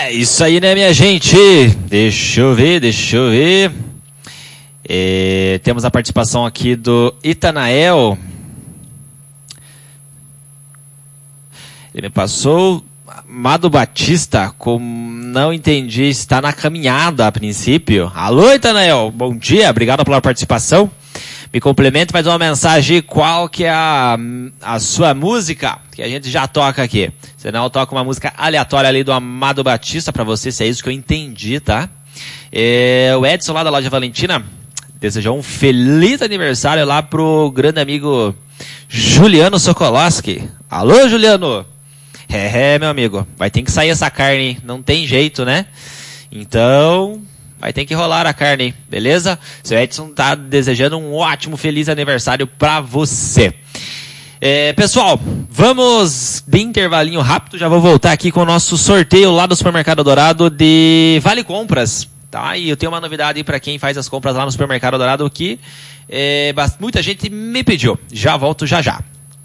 É isso aí, né, minha gente? Deixa eu ver. Temos a participação aqui do Itanael. Ele me passou. Amado Batista, como não entendi, está na caminhada a princípio. Alô, Itanael, bom dia, obrigado pela participação. Me complementa, faz uma mensagem, qual que é a sua música, que a gente já toca aqui. Senão eu toco uma música aleatória ali do Amado Batista para você, se é isso que eu entendi, tá? O Edson lá da Loja Valentina desejou um feliz aniversário lá pro grande amigo Juliano Sokolowski. Alô, Juliano! Meu amigo, vai ter que sair essa carne, não tem jeito, né? Então, vai ter que rolar a carne, beleza? Seu Edson tá desejando um ótimo, feliz aniversário pra você. Pessoal, vamos de intervalinho rápido, já vou voltar aqui com o nosso sorteio lá do Supermercado Dourado de Vale Compras, tá? E eu tenho uma novidade aí pra quem faz as compras lá no Supermercado Dourado que muita gente me pediu. Já volto já.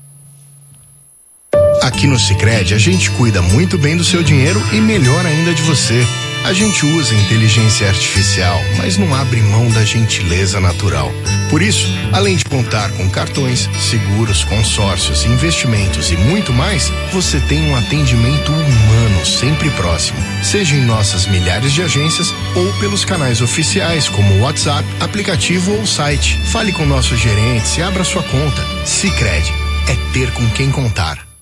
Aqui no Sicredi a gente cuida muito bem do seu dinheiro e melhor ainda de você. A gente usa inteligência artificial, mas não abre mão da gentileza natural. Por isso, além de contar com cartões, seguros, consórcios, investimentos e muito mais, você tem um atendimento humano sempre próximo. Seja em nossas milhares de agências ou pelos canais oficiais como WhatsApp, aplicativo ou site. Fale com nossos gerentes e abra sua conta. Sicredi é ter com quem contar.